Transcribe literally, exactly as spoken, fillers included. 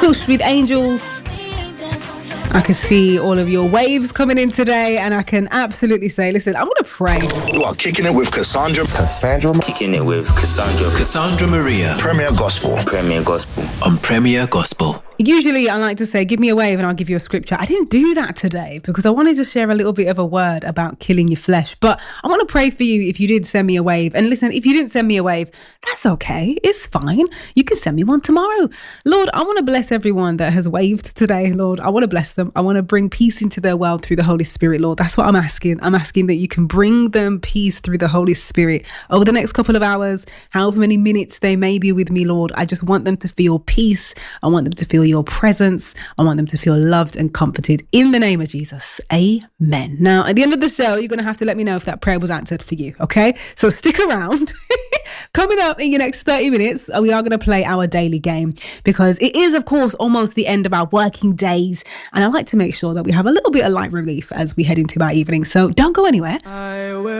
Push with Angels. I can see all of your waves coming in today, and I can absolutely say, listen, I'm going to pray. You are kicking it with Cassandra. Cassandra. Kicking it with Cassandra. Cassandra Maria. Premier Gospel. Premier Gospel. On Premier Gospel. Usually I like to say, give me a wave and I'll give you a scripture. I didn't do that today because I wanted to share a little bit of a word about killing your flesh. But I want to pray for you if you did send me a wave. And listen, if you didn't send me a wave, that's okay. It's fine. You can send me one tomorrow. Lord, I want to bless everyone that has waved today, Lord. I want to bless them. I want to bring peace into their world through the Holy Spirit, Lord. That's what I'm asking. I'm asking that you can bring them peace through the Holy Spirit over the next couple of hours, however many minutes they may be with me, Lord. I just want them to feel peace. I want them to feel your presence. I want them to feel loved and comforted in the name of Jesus. Amen. Now, at the end of the show, you're going to have to let me know if that prayer was answered for you. Okay. So stick around. Coming up in your next thirty minutes, we are going to play our daily game because it is, of course, almost the end of our working days. And I like to make sure that we have a little bit of light relief as we head into our evening. So don't go anywhere. I will